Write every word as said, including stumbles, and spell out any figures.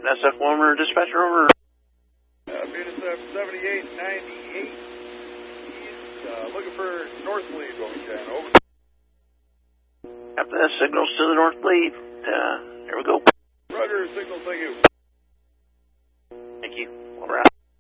S F one, dispatcher, over. Uh, B N S F seventy-eight ninety-eight east, uh, looking for north lead, what we can, over. After that, signals to the north lead. Uh, here we go. Roger, signal, thank you.